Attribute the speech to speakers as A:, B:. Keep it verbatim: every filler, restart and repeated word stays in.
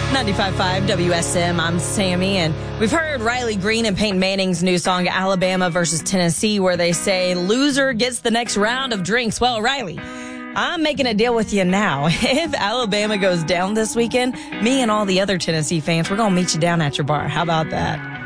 A: ninety-five point five W S M, I'm Sammy, and we've heard Riley Green and Peyton Manning's new song, Alabama versus Tennessee, where they say, loser gets the next round of drinks. Well, Riley, I'm making a deal with you now. If Alabama goes down this weekend, me and all the other Tennessee fans, we're going to meet you down at your bar. How about that?